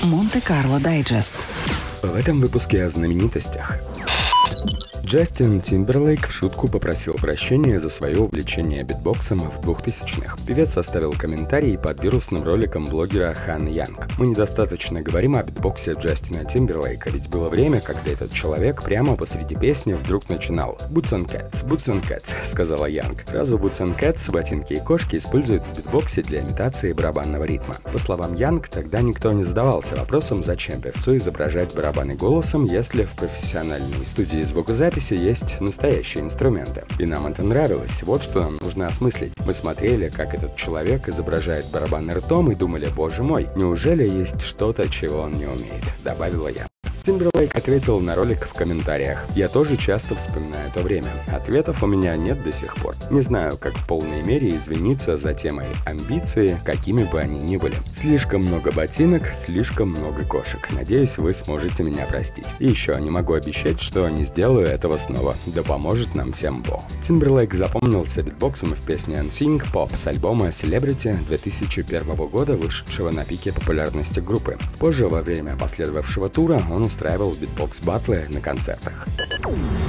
Монте-Карло Дайджест. В этом выпуске о знаменитостях. Джастин Тимберлейк в шутку попросил прощения за свое увлечение битбоксом в 2000-х. Певец оставил комментарий под вирусным роликом блогера Хан Янг. «Мы недостаточно говорим о битбоксе Джастина Тимберлейка, ведь было время, когда этот человек прямо посреди песни вдруг начинал «Boots on Cats», сказала Янг. Фразу «Boots on Cats» ботинки и кошки используют в битбоксе для имитации барабанного ритма. По словам Янг, тогда никто не задавался вопросом, зачем певцу изображать барабаны голосом, если в профессиональной студии звукозаписи есть настоящие инструменты. И нам это нравилось. Вот что нам нужно осмыслить. Мы смотрели, как этот человек изображает барабаны ртом и думали: боже мой, неужели есть что-то, чего он не умеет, добавила я. Тимберлейк ответил на ролик в комментариях: «Я тоже часто вспоминаю то время. Ответов у меня нет до сих пор. Не знаю, как в полной мере извиниться за те мои амбиции, какими бы они ни были. Слишком много ботинок, слишком много кошек. Надеюсь, вы сможете меня простить. И еще не могу обещать, что не сделаю этого снова. Да поможет нам всем Бог». Тимберлейк запомнился битбоксом в песне «Unsing Pop» с альбома Celebrity 2001 года, вышедшего на пике популярности группы. Позже, во время последовавшего тура, он устраивал битбокс-баттлы на концертах.